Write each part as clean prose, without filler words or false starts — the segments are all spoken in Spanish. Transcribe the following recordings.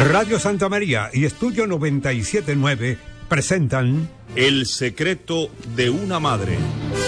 Radio Santa María y Estudio 97.9 presentan El secreto de una madre.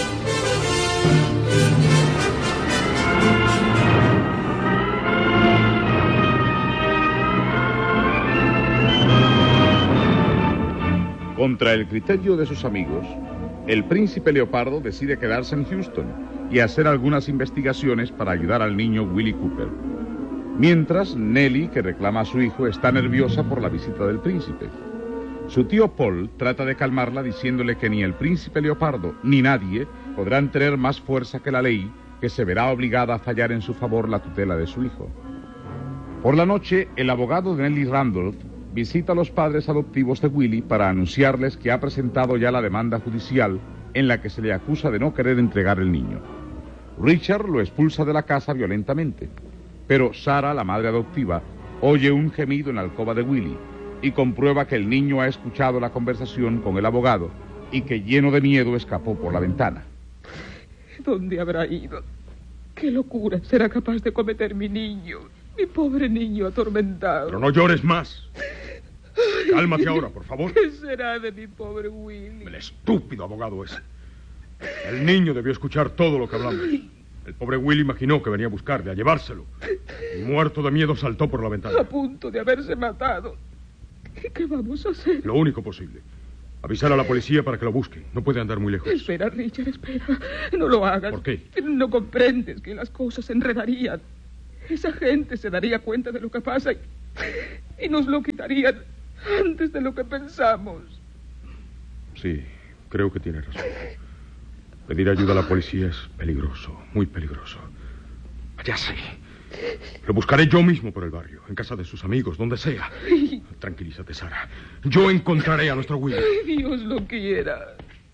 Contra el criterio de sus amigos, el príncipe Leopardo decide quedarse en Houston y hacer algunas investigaciones para ayudar al niño Willie Cooper. Mientras, Nellie, que reclama a su hijo, está nerviosa por la visita del príncipe. Su tío Paul trata de calmarla diciéndole que ni el príncipe Leopardo ni nadie podrán tener más fuerza que la ley, que se verá obligada a fallar en su favor la tutela de su hijo. Por la noche, el abogado de Nellie Randolph visita a los padres adoptivos de Willie para anunciarles que ha presentado ya la demanda judicial en la que se le acusa de no querer entregar el niño. Richard lo expulsa de la casa violentamente, pero Sarah, la madre adoptiva, oye un gemido en la alcoba de Willie y comprueba que el niño ha escuchado la conversación con el abogado y que, lleno de miedo, escapó por la ventana. ¿Dónde habrá ido? ¿Qué locura será capaz de cometer mi niño? Mi pobre niño atormentado. Pero no llores más. Cálmate ahora, por favor. ¿Qué será de mi pobre Willie? El estúpido abogado ese. El niño debió escuchar todo lo que hablamos. El pobre Willie imaginó que venía a buscarle, a llevárselo. Y muerto de miedo saltó por la ventana. A punto de haberse matado. ¿Qué vamos a hacer? Lo único posible. Avisar a la policía para que lo busque. No puede andar muy lejos. Espera, Richard, espera. No lo hagas. ¿Por qué? No comprendes que las cosas se enredarían. Esa gente se daría cuenta de lo que pasa y nos lo quitarían antes de lo que pensamos. Sí, creo que tiene razón. Pedir ayuda a la policía es peligroso, muy peligroso. Ya sé. Lo buscaré yo mismo por el barrio, en casa de sus amigos, donde sea. Tranquilízate, Sarah. Yo encontraré a nuestro Willie. Ay, Dios lo quiera.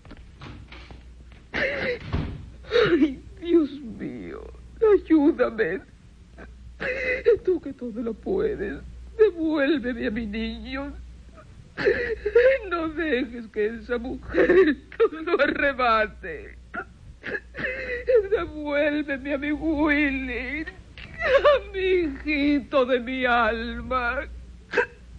Ay, Dios mío, ayúdame. Tú que todo lo puedes, devuélveme a mi niño. No dejes que esa mujer lo arrebate. Devuélveme a mi Willie, a mi hijito de mi alma.